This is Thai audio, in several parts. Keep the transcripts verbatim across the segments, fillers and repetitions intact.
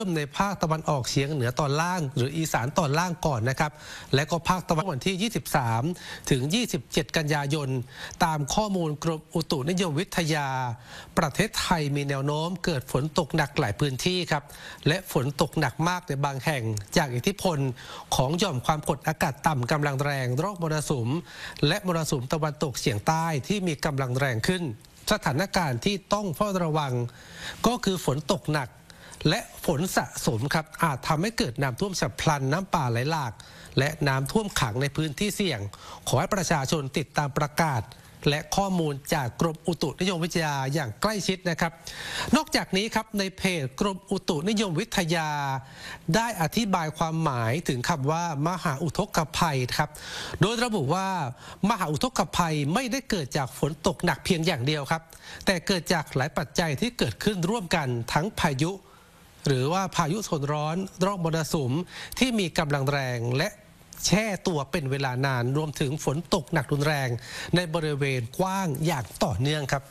ในภาคตะวันออกเฉียงเหนือตอนล่างหรืออีสานตอนล่างก่อนนะครับและก็ภาคตะวันวันที่ยี่สิบสามถึงยี่สิบเจ็ดกันยายนตามข้อมูลกรมอุตุนิยมวิทยาประเทศไทยมีแนวโน้มเกิดฝนตกหนักหลายพื้นที่ครับและฝนตกหนักมากในบางแห่งจากอิทธิพลของหย่อมความกดอากาศต่ำกำลังแรงร่องมรสุมและมรสุมตะวันตกเฉียงใต้ที่มีกำลังแรงขึ้นสถานการณ์ที่ต้องเฝ้าระวังก็คือฝนตกหนักและฝนสะสมครับอาจทำให้เกิดน้ำท่วมฉับพลันน้ำป่าไหลหลากและน้ำท่วมขังในพื้นที่เสี่ยงขอให้ประชาชนติดตามประกาศและข้อมูลจากกรมอุตุนิยมวิทยาอย่างใกล้ชิดนะครับนอกจากนี้ครับในเพจกรมอุตุนิยมวิทยาได้อธิบายความหมายถึงคำว่ามหาอุทกภัยครับโดยระบุว่ามหาอุทกภัยไม่ได้เกิดจากฝนตกหนักเพียงอย่างเดียวครับแต่เกิดจากหลายปัจจัยที่เกิดขึ้นร่วมกันทั้งพายุหรือว่าพายุโซนร้อนร่องมรสุมที่มีกำลังแรงและแช่ตัวเป็นเวลานานรวมถึงฝนตกหนักรุนแรงในบริเวณกว้างอย่างต่อเนื่องครับ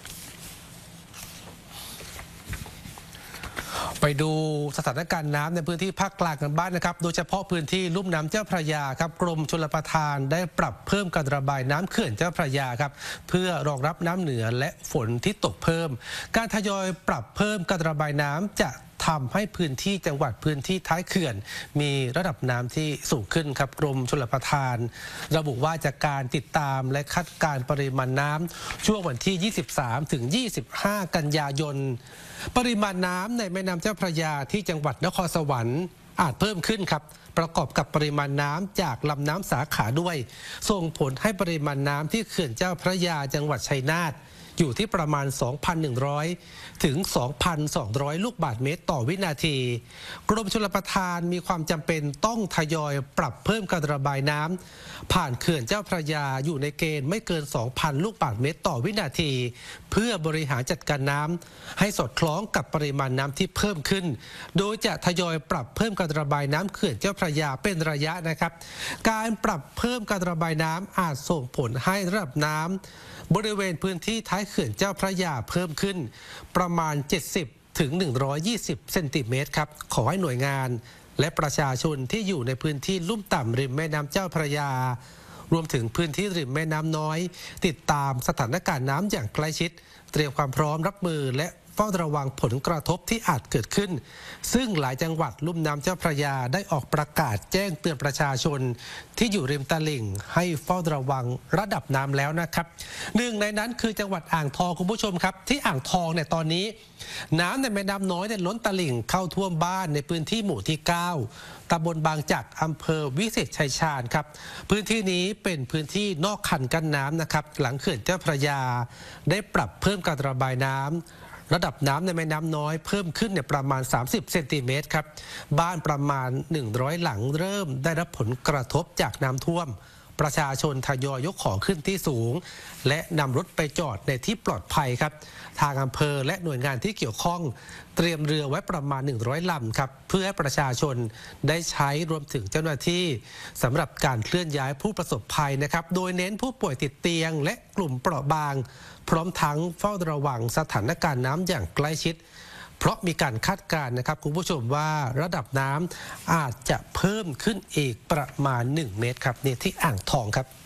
ไปดูสถานการณ์น้ำในพื้นที่ภาคกลางกันบ้าง นะครับโดยเฉพาะพื้นที่ลุ่มน้ำเจ้าพระยาครับกรมชลประทานได้ปรับเพิ่มการระบายน้ำเขื่อนเจ้าพระยาครับเพื่อรองรับน้ำเหนือและฝนที่ตกเพิ่มการทยอยปรับเพิ่มการระบายน้ำจะทำให้พื้นที่จังหวัดพื้นที่ท้ายเขื่อนมีระดับน้ำที่สูงขึ้นครับกรมชลประทานระบุว่าจากการติดตามและคาดการณ์ปริมาณน้ำช่วงวันที่ยี่สิบสามถึงยี่สิบห้ากันยายนปริมาณน้ำในแม่น้ำเจ้าพระยาที่จังหวัดนครสวรรค์อาจเพิ่มขึ้นครับประกอบกับปริมาณน้ำจากลำน้ำสาขาด้วยส่งผลให้ปริมาณน้ำที่เขื่อนเจ้าพระยาจังหวัดชัยนาทอยู่ที่ประมาณ สองพันหนึ่งร้อย ถึง สองพันสองร้อย ลูกบาศก์เมตรต่อวินาทีกรมชลประทานมีความจำเป็นต้องทยอยปรับเพิ่มการระบายน้ำผ่านเขื่อนเจ้าพระยาอยู่ในเกณฑ์ไม่เกิน สองพัน ลูกบาศก์เมตรต่อวินาทีเพื่อบริหารจัดการน้ำให้สอดคล้องกับปริมาณน้ำที่เพิ่มขึ้นโดยจะทยอยปรับเพิ่มการระบายน้ำเขื่อนเจ้าพระยาเป็นระยะนะครับการปรับเพิ่มการระบายน้ำอาจส่งผลให้ระดับน้ำบริเวณพื้นที่ท้ายเขื่อนเจ้าพระยาเพิ่มขึ้นประมาณเจ็ดสิบถึงหนึ่งร้อยยี่สิบเซนติเมตรครับขอให้หน่วยงานและประชาชนที่อยู่ในพื้นที่ลุ่มต่ำริมแม่น้ำเจ้าพระยารวมถึงพื้นที่ริมแม่น้ำน้อยติดตามสถานการณ์น้ำอย่างใกล้ชิดเตรียมความพร้อมรับมือและเฝ้าระวังผลกระทบที่อาจเกิดขึ้นซึ่งหลายจังหวัดลุ่มน้ำเจ้าพระยาได้ออกประกาศแจ้งเตือนประชาชนที่อยู่ริมตลิ่งให้เฝ้าระวังระดับน้ำแล้วนะครับหนึ่งในนั้นคือจังหวัดอ่างทองคุณผู้ชมครับที่อ่างทองเนี่ยตอนนี้น้ำในแม่น้ำน้อยเนี่ยล้นตลิ่งเข้าท่วมบ้านในพื้นที่หมู่ที่เก้าตำบลบางจักรอำเภอวิเศษชัยชาญครับพื้นที่นี้เป็นพื้นที่นอกคันกั้นน้ำนะครับหลังเขื่อนเจ้าพระยาได้ปรับเพิ่มการระบายน้ำระดับน้ำในแม่น้ำน้อยเพิ่มขึ้นเนี่ยประมาณสามสิบเซนติเมตรครับบ้านประมาณหนึ่งร้อยหลังเริ่มได้รับผลกระทบจากน้ำท่วมประชาชนทยอยยกของขึ้นที่สูงและนำรถไปจอดในที่ปลอดภัยครับทางอำเภอและหน่วยงานที่เกี่ยวข้องเตรียมเรือไว้ประมาณหนึ่งร้อยลำครับเพื่อให้ประชาชนได้ใช้รวมถึงเจ้าหน้าที่สำหรับการเคลื่อนย้ายผู้ประสบภัยนะครับโดยเน้นผู้ป่วยติดเตียงและกลุ่มเปราะบางพร้อมทั้งเฝ้าระวังสถานการณ์น้ำอย่างใกล้ชิดเพราะมีการคาดการณ์นะครับคุณผู้ชมว่าระดับน้ำอาจจะเพิ่มขึ้นอีกประมาณหนึ่งเมตรครับนี่ที่อ่างทองครับ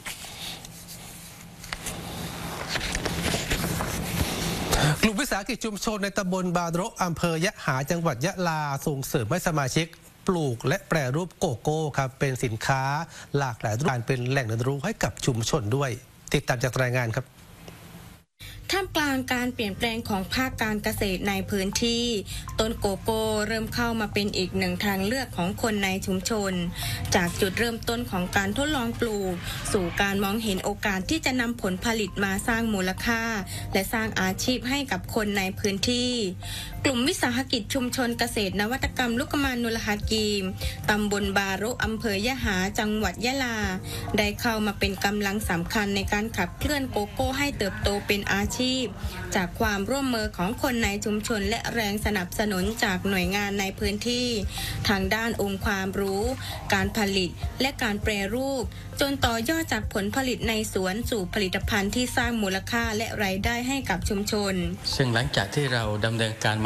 กลุ่มวิสาหกิจชุมชนในตำบลบาโระอำเภอยะหาจังหวัดยะลาส่งเสริมให้สมาชิกปลูกและแปรรูปโกโก้ครับเป็นสินค้าหลากหลายรูปแบบเป็นแหล่งเรียนรู้ให้กับชุมชนด้วยติดตามจากรายงานครับท่ามกลางการเปลี่ยนแปลงของภาคการเกษตรในพื้นที่ต้นโกโก้เริ่มเข้ามาเป็นอีกหนึ่งทางเลือกของคนในชุมชนจากจุดเริ่มต้นของการทดลองปลูกสู่การมองเห็นโอกาสที่จะนำผลผลิตมาสร้างมูลค่าและสร้างอาชีพให้กับคนในพื้นที่กลุ่มวิสาหกิจชุมชนเกษตรนวัตกรรมลูกกมานุลหากีมตำบลบาโระอำเภอยะหาจังหวัดยะลาได้เข้ามาเป็นกำลังสำคัญในการขับเคลื่อนโกโก้ให้เติบโตเป็นอาชีพจากความร่วมมือของคนในชุมชนและแรงสนับสนุนจากหน่วยงานในพื้นที่ทางด้านองค์ความรู้การผลิตและการแปรรูปจนต่อยอดจากผลผลิตในสวนสู่ผลิตภัณฑ์ที่สร้างมูลค่าและรายได้ให้กับชุมชนซึ่งหลังจากที่เราดำเนินการ